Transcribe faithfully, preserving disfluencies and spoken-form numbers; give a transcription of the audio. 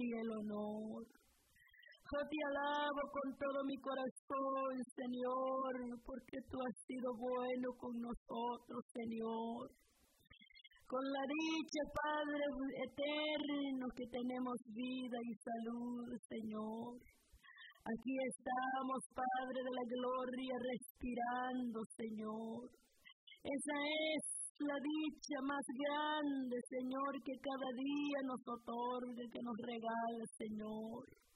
y el honor. Yo te alabo con todo mi corazón, Señor, porque tú has sido bueno con nosotros, Señor. Con la dicha, Padre eterno, que tenemos vida y salud, Señor. Aquí estamos, Padre de la gloria, respirando, Señor. Esa es la dicha más grande, Señor, que cada día nos otorga, que nos regala, Señor.